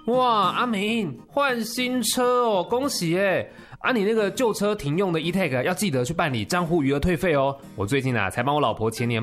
哇，阿明换新车哦，恭喜耶！啊，你那个旧车停用的 E-Tag 要记得去办理账户余额退费哦。我最近才帮我老婆前年